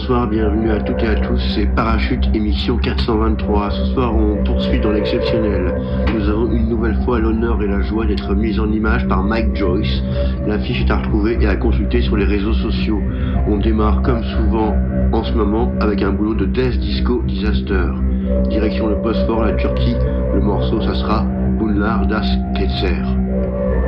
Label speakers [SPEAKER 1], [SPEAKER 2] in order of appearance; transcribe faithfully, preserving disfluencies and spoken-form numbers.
[SPEAKER 1] bonsoir, bienvenue à toutes et à tous, c'est Parachute émission quatre cent vingt-trois. Ce soir on poursuit dans l'exceptionnel. Nous avons une nouvelle fois l'honneur et la joie d'être mis en image par Mike Joyce. L'affiche est à retrouver et à consulter sur les réseaux sociaux. On démarre comme souvent en ce moment avec un boulot de Death Disco Disaster. Direction le Bosphore, la Turquie, le morceau ça sera Bunlar das Ketser.